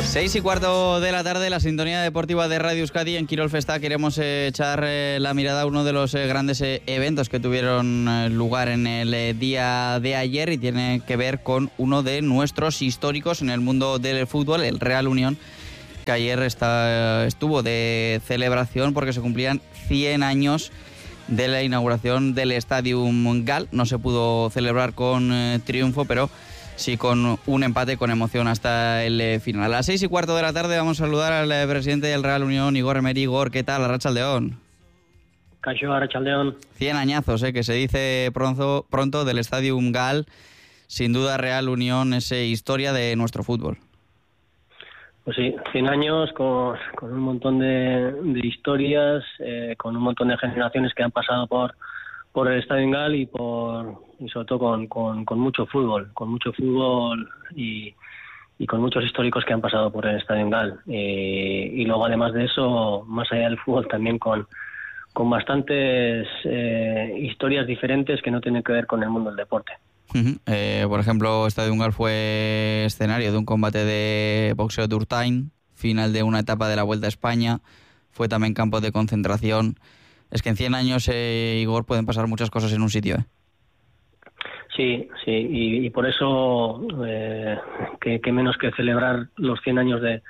6:15 de la tarde, la sintonía deportiva de Radio Euskadi. En Quirol Festa queremos echar la mirada a uno de los grandes eventos que tuvieron lugar en el día de ayer, y tiene que ver con uno de nuestros históricos en el mundo del fútbol, el Real Unión, que ayer estuvo de celebración porque se cumplían 100 años de la inauguración del Stadium Gal. No se pudo celebrar con triunfo, pero sí con un empate con emoción hasta el final. A las 6:15 de la tarde vamos a saludar al presidente del Real Unión, Igor Emery. Igor, ¿qué tal? Arratsaldeon. Caixo, Arratsaldeon. 100 añazos, que se dice pronto del Stadium Gal. Sin duda, Real Unión es historia de nuestro fútbol. Pues sí, 100 años con un montón de historias, con un montón de generaciones que han pasado por el Stadium Gal y sobre todo con mucho fútbol, y con muchos históricos que han pasado por el Stadium Gal. Y luego, además de eso, más allá del fútbol, también con bastantes historias diferentes que no tienen que ver con el mundo del deporte. Por ejemplo, Stadium Gal fue escenario de un combate de boxeo de Urtain, final de una etapa de la Vuelta a España, fue también campo de concentración. Es que en 100 años, Igor, pueden pasar muchas cosas en un sitio. Sí, y por eso, que menos que celebrar los 100 años de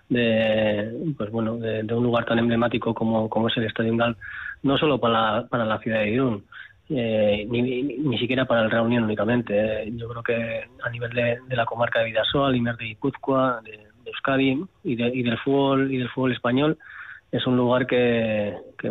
un lugar tan emblemático como es el Stadium Gal, no solo para la ciudad de Irún, ni siquiera para el Real Unión únicamente. Yo creo que a nivel de la comarca de Bidasoa, a nivel de Guipúzcoa, de Euskadi y del fútbol español, es un lugar que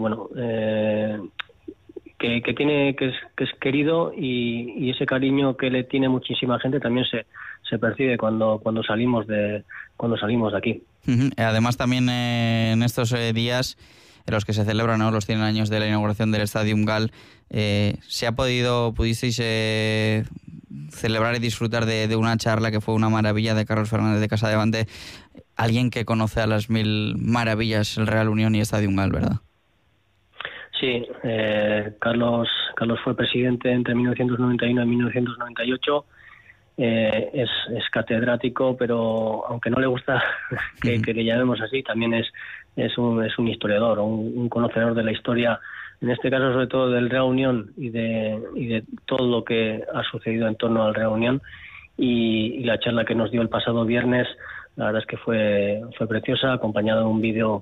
es querido, y ese cariño que le tiene muchísima gente también se percibe cuando salimos de aquí. Además, también en estos días en los que se celebran, ¿no?, los 100 años de la inauguración del Stadium Gal, pudisteis celebrar y disfrutar de una charla que fue una maravilla, de Carlos Fernández de Casadevante, alguien que conoce a las mil maravillas el Real Unión y Stadium Gal, ¿verdad? Sí, Carlos fue presidente entre 1991 y 1998. Es catedrático, pero aunque no le gusta que le llamemos así, también es un historiador, un conocedor de la historia, en este caso sobre todo del Real Unión y de todo lo que ha sucedido en torno al Real Unión. Y la charla que nos dio el pasado viernes, la verdad es que fue preciosa, acompañado de un vídeo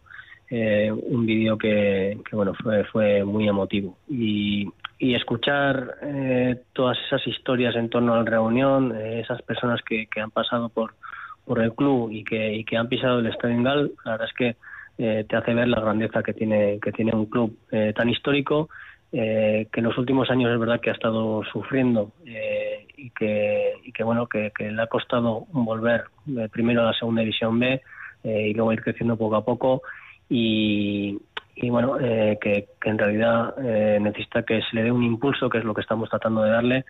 que fue muy emotivo, y escuchar todas esas historias en torno al Real Unión, esas personas que han pasado por el club y que han pisado el Stadium Gal, la verdad es que te hace ver la grandeza que tiene un club tan histórico, que en los últimos años es verdad que ha estado sufriendo, y que le ha costado volver primero a la segunda división B, y luego ir creciendo poco a poco, que en realidad necesita que se le dé un impulso, que es lo que estamos tratando de darle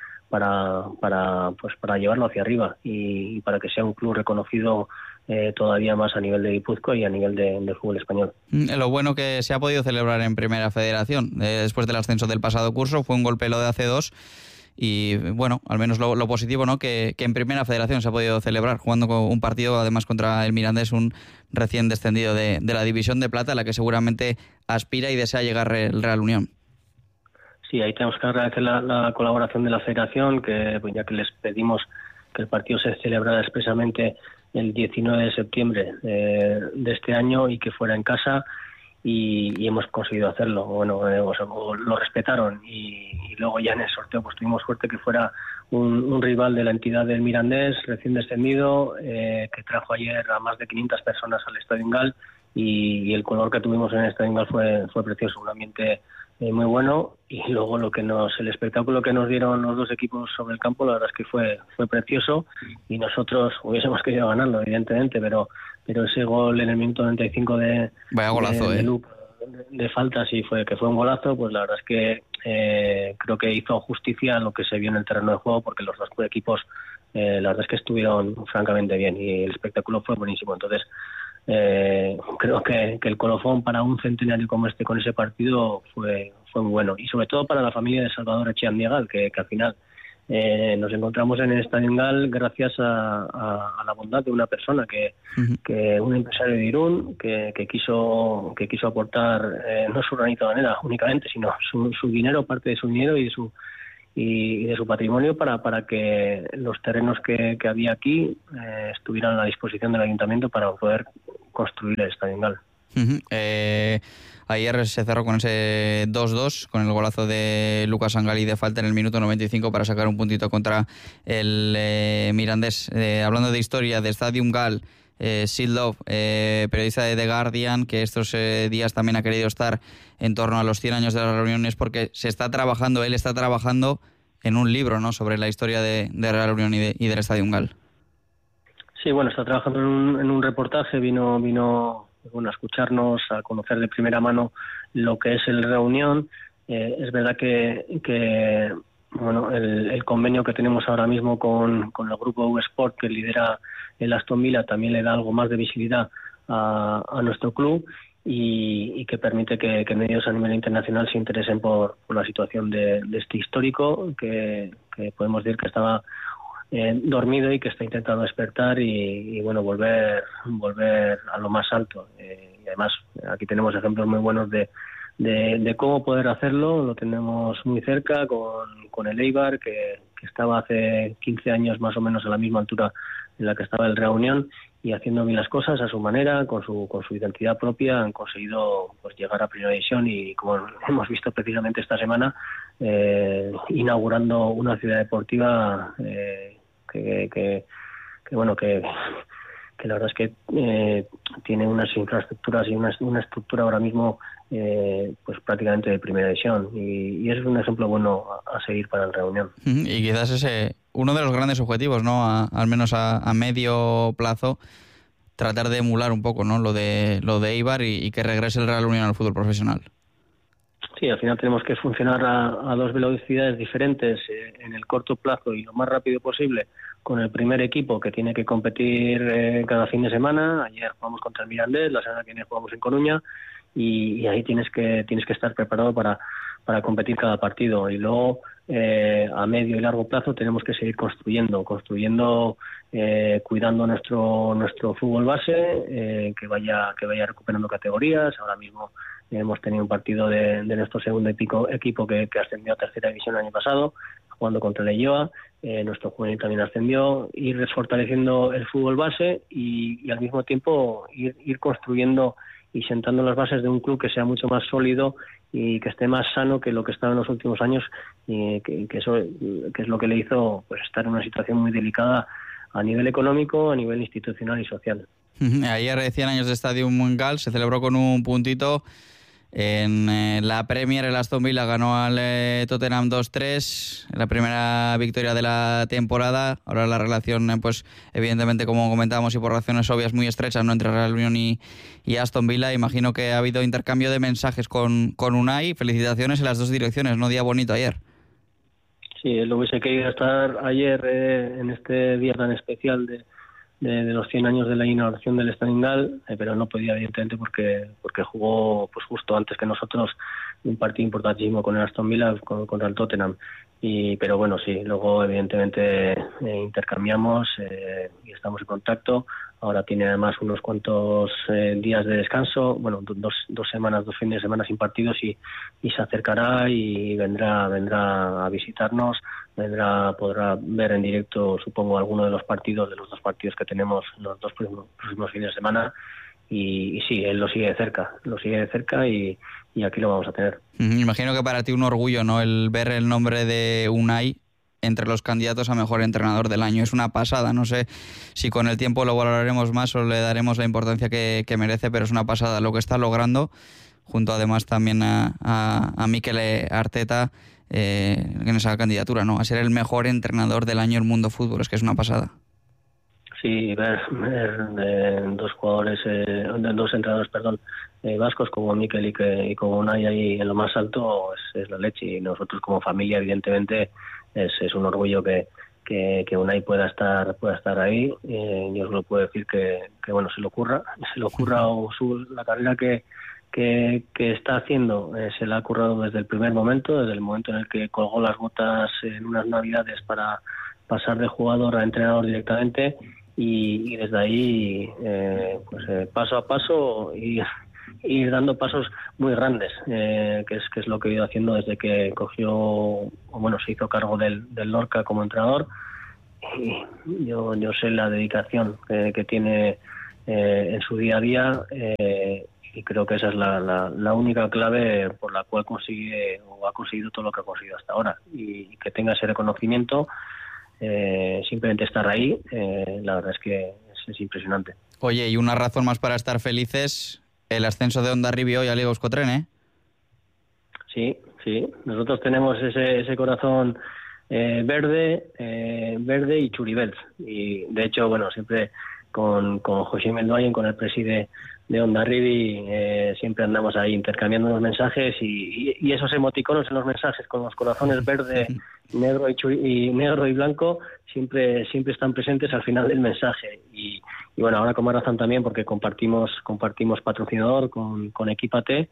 para llevarlo hacia arriba, y para que sea un club reconocido todavía más a nivel de Guipúzcoa y a nivel del fútbol español. Lo bueno que se ha podido celebrar en Primera Federación después del ascenso del pasado curso fue un golpe lo de hace 2. Y bueno, al menos lo positivo, ¿no?, que en Primera Federación se ha podido celebrar jugando con un partido, además contra el Mirandés, un recién descendido de la División de Plata, a la que seguramente aspira y desea llegar el Real Unión. Sí, ahí tenemos que agradecer la colaboración de la Federación, que pues ya que les pedimos que el partido se celebrara expresamente el 19 de septiembre de este año y que fuera en casa, y hemos conseguido hacerlo. Lo respetaron, y luego ya en el sorteo pues tuvimos suerte que fuera un rival de la entidad del Mirandés, recién descendido, que trajo ayer a más de 500 personas al Stadium Gal, y el color que tuvimos en el Stadium Gal fue precioso, un ambiente muy bueno, y luego el espectáculo que nos dieron los dos equipos sobre el campo, la verdad es que fue precioso, y nosotros hubiésemos querido ganarlo, evidentemente, pero ese gol en el minuto 95 vaya golazo, de falta, sí, fue un golazo. Pues la verdad es que creo que hizo justicia a lo que se vio en el terreno de juego, porque los dos equipos la verdad es que estuvieron francamente bien, y el espectáculo fue buenísimo. Entonces creo que el colofón para un centenario como este con ese partido fue muy bueno, y sobre todo para la familia de Salvador Echeandiegal, que al final nos encontramos en el Estadio Engal gracias a la bondad de una persona que un empresario de Irún que quiso aportar no su granito de arena únicamente, sino su dinero, parte de su dinero y de su patrimonio para que los terrenos que había aquí estuvieran a la disposición del ayuntamiento para poder construir el Estadio Engal. Ayer se cerró con ese 2-2, con el golazo de Lucas Angali de falta en el minuto 95 para sacar un puntito contra el Mirandés. Hablando de historia, de Stadium Gal, Sid Love, periodista de The Guardian, que estos días también ha querido estar en torno a los 100 años de las reuniones, porque él está trabajando en un libro, ¿no?, sobre la historia de Real Unión y del Stadium Gal. Sí, bueno, está trabajando en un reportaje, vino a escucharnos, a conocer de primera mano lo que es el Reunión. Es verdad que bueno, el convenio que tenemos ahora mismo con el grupo U-Sport, que lidera el Aston Villa, también le da algo más de visibilidad a nuestro club y que permite que medios a nivel internacional se interesen por la situación de este histórico, que podemos decir que estaba dormido y que está intentando despertar y bueno, volver a lo más alto. Y además aquí tenemos ejemplos muy buenos de cómo poder hacerlo. Lo tenemos muy cerca con el Eibar, que estaba hace 15 años más o menos a la misma altura en la que estaba el Reunión, y haciendo bien las cosas a su manera, con su identidad propia, han conseguido pues llegar a Primera División y, como hemos visto precisamente esta semana, inaugurando una ciudad deportiva que la verdad es que tiene unas infraestructuras y una estructura ahora mismo pues prácticamente de Primera División, y es un ejemplo bueno a seguir para el Reunión. Y quizás ese uno de los grandes objetivos, ¿no?, al menos a medio plazo, tratar de emular un poco, ¿no?, lo de Eibar y que regrese el Real Unión al fútbol profesional. Sí, al final tenemos que funcionar a dos velocidades diferentes en el corto plazo y lo más rápido posible con el primer equipo, que tiene que competir cada fin de semana. Ayer jugamos contra el Mirandés, la semana que viene jugamos en Coruña, y ahí tienes que estar preparado para competir cada partido. Y luego a medio y largo plazo tenemos que seguir construyendo, cuidando nuestro fútbol base, que vaya recuperando categorías. Ahora mismo hemos tenido un partido de nuestro segundo equipo que ascendió a tercera división el año pasado, jugando contra el Elloa. Nuestro juvenil también ascendió. Ir fortaleciendo el fútbol base y al mismo tiempo ir construyendo y sentando las bases de un club que sea mucho más sólido y que esté más sano que lo que estaba en los últimos años, que eso que es lo que le hizo pues estar en una situación muy delicada a nivel económico, a nivel institucional y social. Ayer, 100 años de Stadium Mundial, se celebró con un puntito. En la Premier, el Aston Villa ganó al Tottenham 2-3, la primera victoria de la temporada. Ahora la relación, pues evidentemente, como comentábamos y por razones obvias, muy estrechas, ¿no?, entre Real Unión y Aston Villa. Imagino que ha habido intercambio de mensajes con Unai. Felicitaciones en las dos direcciones, ¿no? Día bonito ayer. Sí, lo hubiese querido estar ayer en este día tan especial de los 100 años de la inauguración del Estadio Engal, pero no podía, evidentemente, porque jugó pues justo antes que nosotros un partido importantísimo con el Aston Villa contra el Tottenham. Pero bueno, sí, luego evidentemente intercambiamos y estamos en contacto. Ahora tiene además unos cuantos días de descanso, bueno, dos semanas, 2 fines de semana sin partidos, y se acercará y vendrá a visitarnos. Podrá ver en directo, supongo, alguno de los dos partidos que tenemos los dos próximos fines de semana. Y sí, él lo sigue de cerca y aquí lo vamos a tener. Imagino que para ti un orgullo, ¿no?, el ver el nombre de Unai entre los candidatos a mejor entrenador del año. Es una pasada. No sé si con el tiempo lo valoraremos más o le daremos la importancia que merece, pero es una pasada lo que está logrando, junto además también a Mikel Arteta en esa candidatura, ¿no?, a ser el mejor entrenador del año del mundo fútbol. Es que es una pasada. Sí, ver dos entrenadores, vascos como Mikel y como Unai ahí en lo más alto es la leche, y nosotros como familia evidentemente es un orgullo que Unai pueda estar ahí. Yo os lo puedo decir que bueno, se le ocurra la carrera que está haciendo se la ha currado desde el primer momento, desde el momento en el que colgó las botas en unas navidades para pasar de jugador a entrenador directamente, y desde ahí paso a paso y ir dando pasos muy grandes, que es lo que he ido haciendo desde que se hizo cargo del Lorca como entrenador. Y yo sé la dedicación que tiene en su día a día, y creo que esa es la única clave por la cual ha conseguido todo lo que ha conseguido hasta ahora, y que tenga ese reconocimiento, simplemente estar ahí, la verdad es que es impresionante. Oye, y una razón más para estar felices, el ascenso de Hondarribia hoy a Liga Euskotren, ¿eh? Sí, nosotros tenemos ese corazón verde y churibeltz, y de hecho, siempre con José Mendoayen, con el preside de Hondarribi, siempre andamos ahí intercambiando los mensajes, y esos emoticonos en los mensajes con los corazones verde, negro y blanco siempre están presentes al final del mensaje, y ahora con más razón también, porque compartimos patrocinador con Equípate,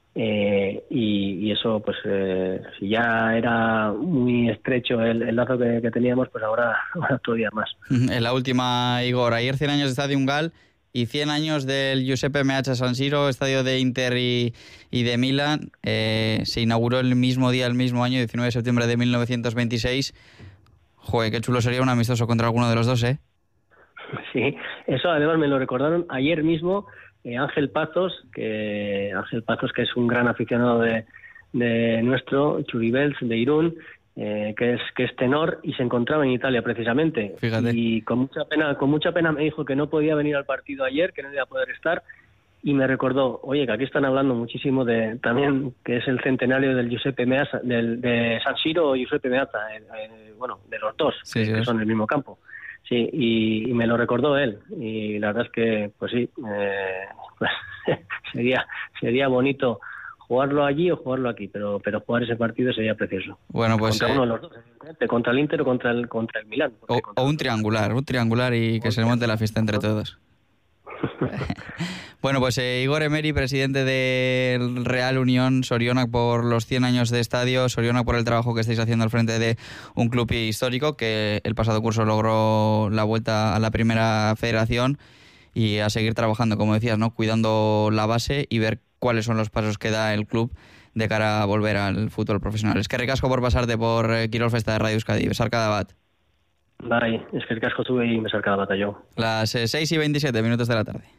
y eso, pues si ya era muy estrecho el lazo que teníamos, pues ahora todavía más. En la última, Igor, ayer 100 años de Estadio Gal y 100 años del Giuseppe Meazza San Siro, estadio de Inter y de Milan. Se inauguró el mismo día, el mismo año, 19 de septiembre de 1926. Joder, qué chulo sería un amistoso contra alguno de los dos, ¿eh? Sí, eso además me lo recordaron ayer mismo. Ángel Pazos, que es un gran aficionado de nuestro Churibeltz de Irún, que es tenor, y se encontraba en Italia precisamente. Fíjate. Y con mucha pena me dijo que no podía venir al partido ayer, que no iba a poder estar, y me recordó, oye, que aquí están hablando muchísimo también que es el centenario del Giuseppe Meazza, de San Siro y Giuseppe Meazza, de los dos, sí, que son el mismo campo. Sí, y me lo recordó él, y la verdad es que, pues sí, pues sería bonito jugarlo allí o jugarlo aquí, pero jugar ese partido sería precioso. Bueno, pues contra uno de los dos, contra el Inter o contra el Milán. O un triangular y que se le monte la fiesta entre todos. Bueno, pues Igor Emery, presidente del Real Unión Sorionak, por los 100 años de estadio, Sorionak por el trabajo que estáis haciendo al frente de un club histórico que el pasado curso logró la vuelta a la primera federación, y a seguir trabajando, como decías, ¿no? Cuidando la base y ver cuáles son los pasos que da el club de cara a volver al fútbol profesional. Es que ricasco por pasarte por Kirol Festa de Radio Euskadi. Besarkada bat. Bai, eskerrik asko zuei, besarkada bat, jo. Las 6:27 de la tarde.